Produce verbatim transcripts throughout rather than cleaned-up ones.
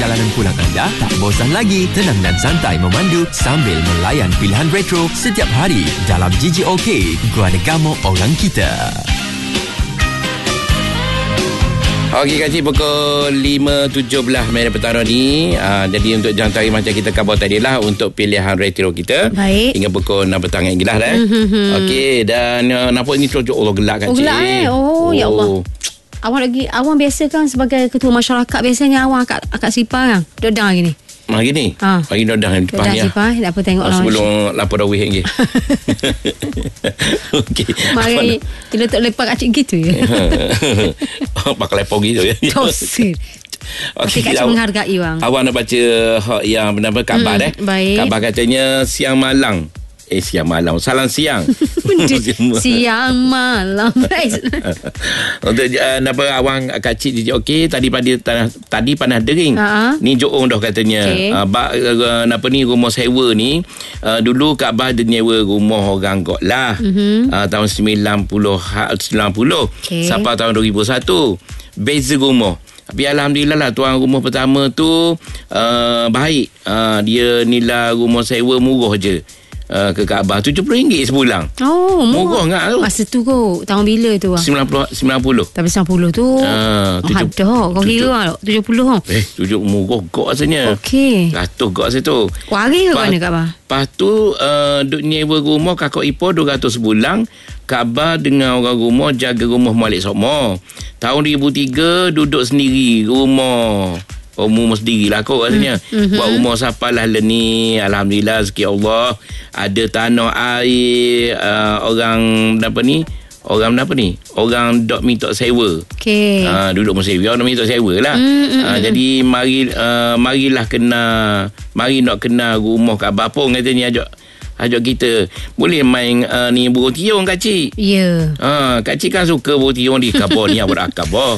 perjalanan pulang anda tak bosan lagi? Tenang dan santai memandu sambil melayan pilihan retro setiap hari dalam G G O K, Gua Negamo Orang Kita. Okey, Kak Cik, pukul lima tujuh belas minit petang ni. Uh, jadi untuk jam tarikh macam kita khabar tadi lah, untuk pilihan retro kita. Baik. Hingga pukul enam petang yang gelas dah. Mm-hmm. Okey, dan uh, nampak ni terus Allah gelap, Kak Oh, Cik. gelap eh. Oh, oh, ya Allah. Awak lagi, awak biasa kan sebagai ketua masyarakat, biasanya awak akak, akak sipar kan? Dodang lagi ni. Hari ni? Ha. Hari ni dah depan Dodang ni. sipar, tak apa tengok lah. Sebelum lapor dah wih lagi. Okey. Mari, kita tak lepak Kak Cik gitu ya. Pakai lepor gitu ya. Tosil. Okey, Kak Cik menghargai bang. Awak nak baca yang benar-benar khabar hmm, eh. Baik. Khabar katanya siang malang. Eh siang malam. Salam siang. Siang malam. Untuk uh, nama awang Kak Cik okey, tadi pada tanah, tadi panas dering. Uh-huh. Ni Joong dah katanya. Okay. Uh, ba, uh, apa ni rumah sewa ni uh, dulu Kak Bah dia nyewa rumah orang kot lah. Uh-huh. Uh, tahun sembilan puluh sembilan puluh okay. Sampai tahun dua ribu satu. Beza rumah. Tapi Alhamdulillah lah, tuan rumah pertama tu uh, baik. Uh, dia nilai rumah sewa murah je. Uh, ke Kaabah tujuh puluh ringgit sebulan. Oh, murah enggak tu. Masa tu kot. Tahun bila tu? sembilan puluh sembilan puluh Tapi sembilan puluh tu uh, tujuh, oh, ada. Kau kira lah tujuh puluh. Eh tujuh murah gok rasanya. Okey. Ratus gok situ. Wari ke mana Kaabah? Lepas tu uh, duk nyewa rumah kakak ipar dua ratus sebulan. Kaabah dengan orang rumah jaga rumah Malik Sokmo. Tahun dua ribu tiga duduk sendiri rumah. Oh, rumah sendiri lah kot rasanya. Mm-hmm. Buat rumah siapa lah ni. Alhamdulillah, rezeki Allah. Ada tanah air. Uh, orang apa ni? Orang apa ni? Orang dok minta sewa. Okey. Uh, duduk mesti orang dok minta sewa lah. Mm-hmm. Uh, jadi mari uh, marilah kena mari nak kena rumah kat Bapung katanya ajak ajak kita. Boleh main uh, ni burung tiung Kak Cik. Ya. Yeah. Uh, Kak Cik kan suka burung tiung di Kabar ni apa Kabar.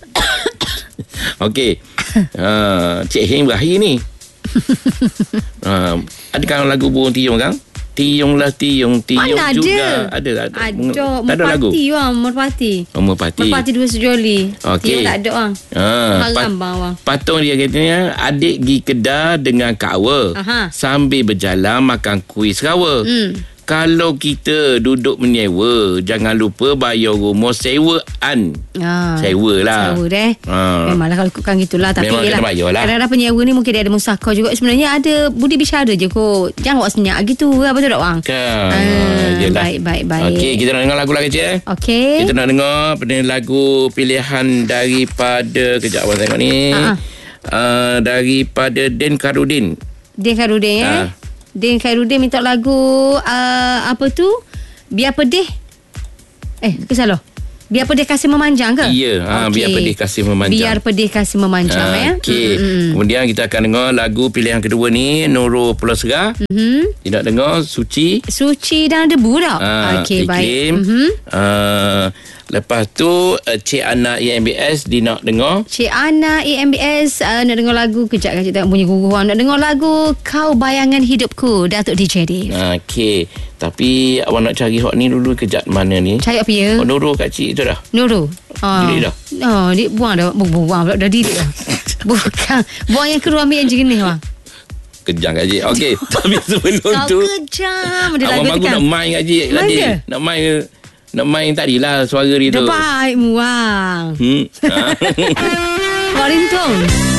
Okey. Uh, Cik Heng berakhir ni. uh, ada kan lagu burung tiung kan? Tiunglah tiung tiung mana juga. Ada. Ada ada. Ada. Tak ada lagu. Merpati bang, merpati. Oh, merpati. Merpati dua sejoli. Okey. Tiung tak ada bang. Ha, Haram pat, bang bang. Patung dia katanya adik gi Kedah dengan Kak Awa. Aha. Sambil berjalan makan kuih serawa. Hmm. Kalau kita duduk menyewa, jangan lupa bayar rumah sewaan. Ha, sewa lah. Sewa deh. Ha. Memanglah kalau ikutkan gitulah. Tapi memang kena bayar lah. Kadang-kadang penyewa ni mungkin dia ada musakar juga. Sebenarnya ada budi bicara je kot. Jangan buat senyap gitu. Betul tak bang? Kan. Ha, baik, baik, baik. Okey, kita nak dengar lagu lagi je. Okey. Kita nak dengar lagu pilihan daripada, kejap abang tengok ni. Uh, daripada Den Karudin. Den Karudin eh? Ha. Den Khairuddin minta lagu uh, apa tu? Biar pedih. Eh, ke salah? Biar pedih kasih memanjang ke? Ya, ha, okay. Biar pedih kasih memanjang. Biar pedih kasih memanjang ha, ya. Okey. Mm-hmm. Kemudian kita akan dengar lagu pilihan kedua ni, Nurul Pulau Serah. Mm-hmm. Tidak dengar Suci. Suci dan Debu tak? Ha, okey, baik. Mm-hmm. Uh, lepas tu uh, Cik Ana E M B S di nak dengar. Cik Ana E M B S uh, nak dengar lagu. Kejap kan tak bunyi guguran. Nak dengar lagu Kau Bayangan Hidupku, Datuk D J D. Okey. Tapi awak nak cari hot ni dulu, kejap mana ni? Cari apa ya? Oh, Nurul Kak Cik tu dah. Nurul. Oh. Didik dah. Oh, dia buang dah. Buang pula dah didik dah. Bukan. Buang yang keluar ambil yang jenis bang. Kejam Kak Cik. Okey. Tapi sebelum Kau tu, kejam. Abang bagus nak main Kak Cik. Tadi nak main nak main tadi lah suara dia tu. Dah baik muang. Hmm. Warintung.